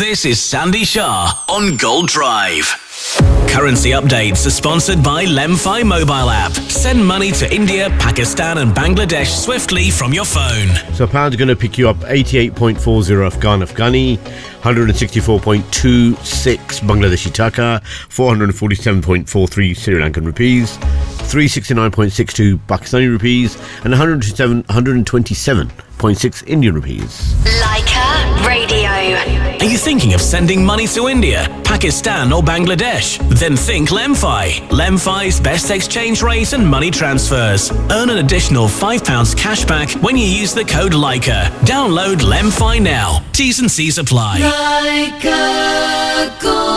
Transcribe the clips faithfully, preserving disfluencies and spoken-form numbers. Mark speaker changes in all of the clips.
Speaker 1: This is Sandy Shah on Gold Drive. Currency updates are sponsored by Lemfi mobile app. Send money to India, Pakistan and Bangladesh swiftly from your phone.
Speaker 2: So pound's going to pick you up eighty-eight point four zero Afghan Afghani, one hundred sixty-four point two six Bangladeshi Taka, four hundred forty-seven point four three Sri Lankan rupees, three hundred sixty-nine point six two Pakistani rupees and one hundred twenty-seven point six Indian rupees.
Speaker 3: Leica Radio.
Speaker 1: Are you thinking of sending money to India, Pakistan or Bangladesh? Then think Lemfi. Lemfi's best exchange rate and money transfers. Earn an additional five pounds cash back when you use the code Leica. Download Lemfi now. T's and C's apply.
Speaker 4: Leica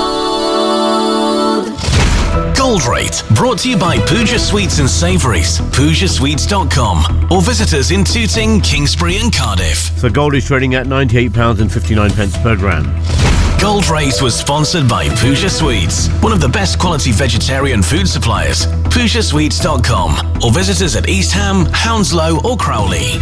Speaker 4: Gold.
Speaker 1: Gold Rate, brought to you by Pooja Sweets and Savouries, pooja sweets dot com, or visit us in Tooting, Kingsbury and Cardiff.
Speaker 2: So gold is trading at ninety-eight pounds fifty-nine per gram.
Speaker 1: Gold Rate was sponsored by Pooja Sweets, one of the best quality vegetarian food suppliers. pooja sweets dot com, or visit us at East Ham, Hounslow or Crowley.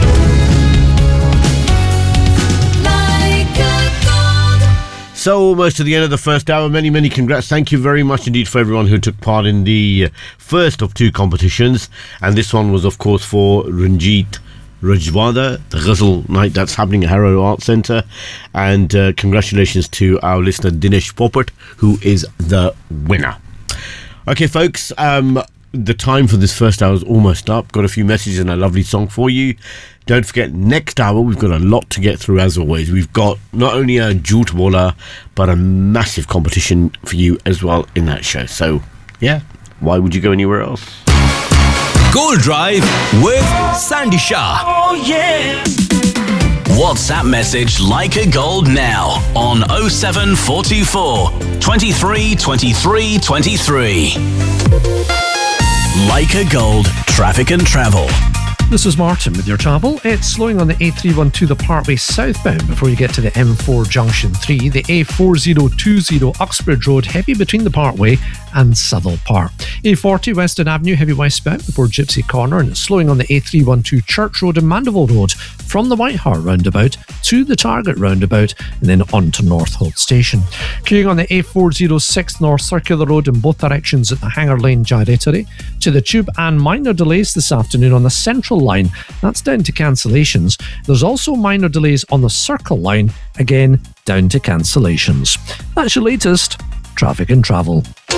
Speaker 2: So almost to the end of the first hour. Many, many congrats. Thank you very much indeed for everyone who took part in the first of two competitions. And this one was, of course, for Ranjit Rajwada, the Ghazal night that's happening at Harrow Arts Centre. And uh, congratulations to our listener Dinesh Popat, who is the winner. Okay, folks, um, the time for this first hour is almost up. Got a few messages and a lovely song for you. Don't forget, next hour we've got a lot to get through as always. We've got not only a Jute Bowler, but a massive competition for you as well in that show. So, yeah, why would you go anywhere else?
Speaker 1: Gold Drive with Sandy Shah.
Speaker 4: Oh yeah.
Speaker 1: WhatsApp message Leica Gold now on oh seven four two four, twenty-three, twenty-three, twenty-three. Leica Gold, traffic and travel.
Speaker 5: This is Martin with your travel. It's slowing on the A three twelve the Parkway southbound before you get to the M four Junction three. The A four oh two oh Uxbridge Road heavy between the Parkway and Southall Park. A forty Weston Avenue heavy westbound before Gypsy Corner, and it's slowing on the A three twelve Church Road and Mandeville Road from the White Hart roundabout to the Target roundabout and then on to North Holt Station. Clearing on the A four oh six North Circular Road in both directions at the Hanger Lane Gyratory. To the Tube and minor delays this afternoon on the Central Line. That's down to cancellations. There's also minor delays on the Circle Line, again down to cancellations. That's your latest traffic and travel.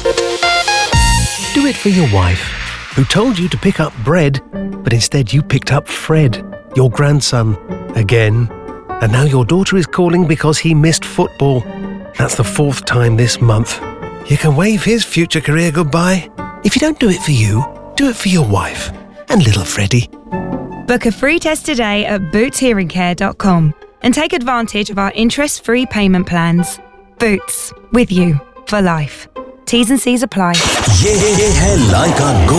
Speaker 6: Do it for your wife, who told you to pick up bread, but instead you picked up Fred, your grandson, again. And now your daughter is calling because he missed football. That's the fourth time this month. You can wave his future career goodbye. If you don't do it for you, do it for your wife and little Freddie.
Speaker 7: Book a free test today at boots hearing care dot com and take advantage of our interest-free payment plans. Boots, with you for life. T's and C's apply.
Speaker 1: Yeah, Leica Gold.